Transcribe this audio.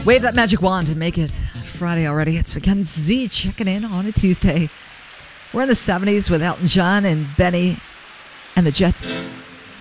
Wave that magic wand and make it Friday already. It's Mackenzie checking in on a Tuesday. We're in the 70s with Elton John and Benny and the Jets.